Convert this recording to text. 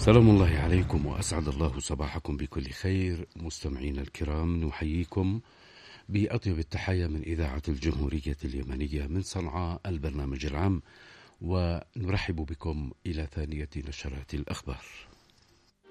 سلام الله عليكم وأسعد الله صباحكم بكل خير. مستمعينا الكرام، نحييكم بأطيب التحايا من إذاعة الجمهورية اليمنية من صنعاء البرنامج العام، ونرحب بكم إلى ثانية نشرات الأخبار.